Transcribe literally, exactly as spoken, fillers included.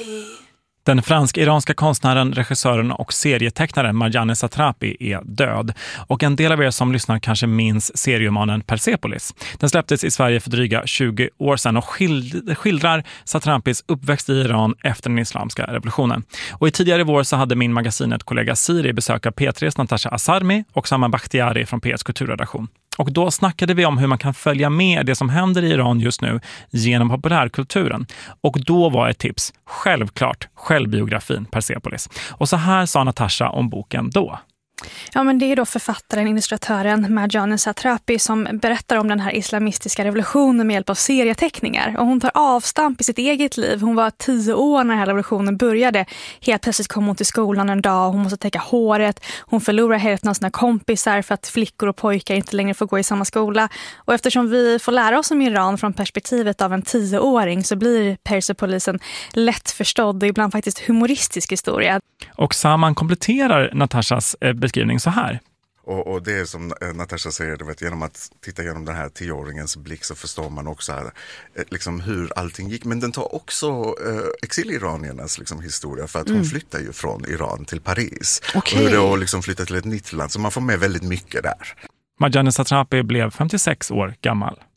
Den fransk-iranska konstnären, regissören och serietecknaren Marjane Satrapi är död. Och en del av er som lyssnar kanske minns serieromanen Persepolis. Den släpptes i Sverige för dryga tjugo år sedan och skildrar Satrapis uppväxt i Iran efter den islamska revolutionen. Och i tidigare vår så hade min magasinet-kollega Siri besök av P tre:s Natasha Asarmi och Sama Bakhtiari från P ett kulturredaktion. Och då snackade vi om hur man kan följa med det som händer i Iran just nu genom populärkulturen. Och då var ett tips, självklart, självbiografin Persepolis. Och så här sa Natasha om boken då. Ja, men det är då författaren, illustratören Marjane Satrapi som berättar om den här islamistiska revolutionen med hjälp av serieteckningar. Och hon tar avstamp i sitt eget liv. Hon var tio år när den här revolutionen började. Helt plötsligt kom hon till skolan en dag och hon måste täcka håret. Hon förlorar hälften av sina kompisar för att flickor och pojkar inte längre får gå i samma skola. Och eftersom vi får lära oss om Iran från perspektivet av en tioåring så blir Persepolis en lättförstådd och ibland faktiskt humoristisk historia. Och Saman kompletterar Natashas eh, beskrivning så här. Och, och det är som Natasha säger, vet, genom att titta genom den här tioåringens blick så förstår man också här, liksom hur allting gick. Men den tar också eh, exiliraniernas liksom, historia, för att mm. hon flyttar ju från Iran till Paris. Okay. Och hur det har liksom flyttat till ett nytt land, så man får med väldigt mycket där. Marjane Satrapi blev femtiosex år gammal.